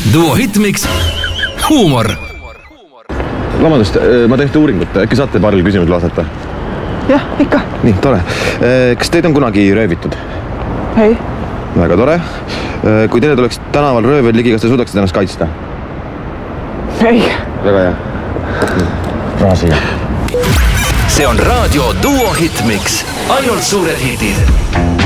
Duo Hitmix. Huumor. Vabandust, ma tehti uuringut, äkki saate paaril küsimusel vastata? Jah, ikka. Nii, tore. Kas teid on kunagi röövitud? Ei. Väga tore. Kui teile tuleks tänaval röövel ligi, kas te suudaksite ennast kaitsta? Ei. Väga hea. Raha siia. See on raadio Duo Hitmix. Ainult suured hitid.